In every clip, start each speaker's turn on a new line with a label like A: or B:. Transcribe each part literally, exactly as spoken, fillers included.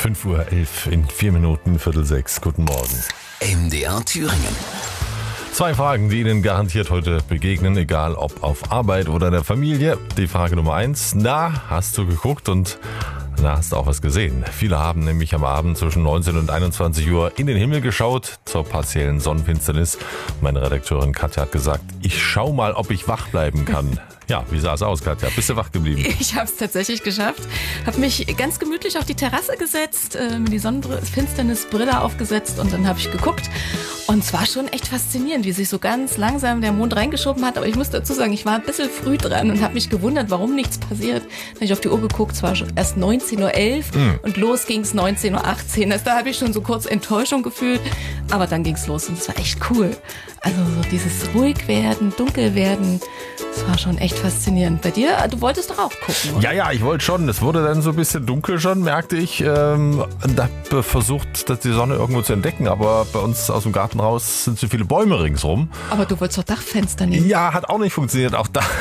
A: fünf Uhr elf in vier Minuten, Viertel sechs. Guten Morgen.
B: M D R Thüringen.
A: Zwei Fragen, die Ihnen garantiert heute begegnen, egal ob auf Arbeit oder in der Familie. Die Frage Nummer eins, na, hast du geguckt und na, hast du auch was gesehen? Viele haben nämlich am Abend zwischen neunzehn und einundzwanzig Uhr in den Himmel geschaut zur partiellen Sonnenfinsternis. Meine Redakteurin Katja hat gesagt, ich schau mal, ob ich wach bleiben kann. Ja, wie sah es aus, Katja? Bist du wach geblieben?
C: Ich habe es tatsächlich geschafft. Habe mich ganz gemütlich auf die Terrasse gesetzt, äh, mir die Sonnenfinsternisbrille aufgesetzt und dann habe ich geguckt. Und es war schon echt faszinierend, wie sich so ganz langsam der Mond reingeschoben hat. Aber ich muss dazu sagen, ich war ein bisschen früh dran und habe mich gewundert, warum nichts passiert. Dann habe ich auf die Uhr geguckt, es war schon erst neunzehn Uhr elf mhm. und los ging es neunzehn Uhr achtzehn. Also da habe ich schon so kurz Enttäuschung gefühlt. Aber dann ging es los und es war echt cool. Also so dieses ruhig werden, dunkel werden, das war schon echt faszinierend. Bei dir, du wolltest doch auch gucken, oder?
A: Ja, ja, ich wollte schon. Es wurde dann so ein bisschen dunkel schon, merkte ich. Ähm, und habe versucht, die Sonne irgendwo zu entdecken. Aber bei uns aus dem Garten raus sind so viele Bäume ringsrum.
C: Aber du wolltest doch Dachfenster nehmen.
A: Ja, hat auch nicht funktioniert. Auch da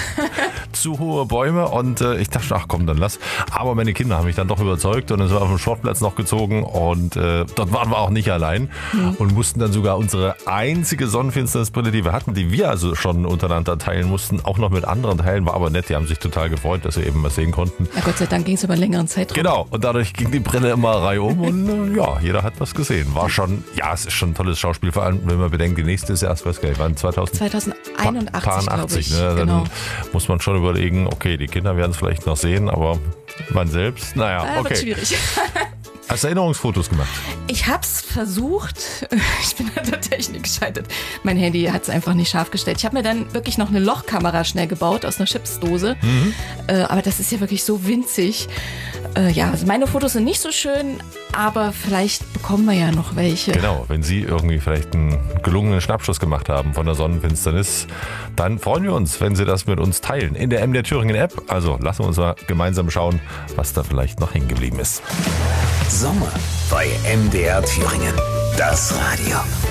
A: zu hohe Bäume. Und äh, ich dachte, ach komm, dann lass. Aber meine Kinder haben mich dann doch überzeugt. Und dann sind wir auf dem Sportplatz noch gezogen. Und äh, dort waren wir auch nicht allein. Mhm. Und mussten dann sogar unsere einzige Sonnenfinsternisbrille, die wir hatten, die wir also schon untereinander teilen mussten, auch noch mit anderen teilen. War aber nett, die haben sich total gefreut, dass sie eben was sehen konnten.
C: Na Gott sei Dank ging es über einen längeren Zeitraum.
A: Genau, und dadurch ging die Brille immer reihum und äh, ja, jeder hat was gesehen. War schon, ja, es ist schon ein tolles Schauspiel, vor allem, wenn man bedenkt, die nächste ist erst, weiß gar nicht, wann, zweitausendeinundachtzig, ne? Dann
C: genau.
A: muss man schon überlegen, okay, die Kinder werden es vielleicht noch sehen, aber man selbst, naja,
C: äh,
A: okay.
C: Wird schwierig.
A: Hast du Erinnerungsfotos gemacht?
C: Ich hab's versucht. Ich bin an der Technik gescheitert. Mein Handy hat es einfach nicht scharf gestellt. Ich habe mir dann wirklich noch eine Lochkamera schnell gebaut aus einer Chipsdose. Mhm. Äh, aber das ist ja wirklich so winzig. Äh, ja, also meine Fotos sind nicht so schön, aber vielleicht bekommen wir ja noch welche.
A: Genau, wenn Sie irgendwie vielleicht einen gelungenen Schnappschuss gemacht haben von der Sonnenfinsternis, dann freuen wir uns, wenn Sie das mit uns teilen. In der M D R Thüringen App. Also lassen wir uns mal gemeinsam schauen, was da vielleicht noch hängen geblieben ist.
B: Sommer bei M D R Thüringen. Das Radio.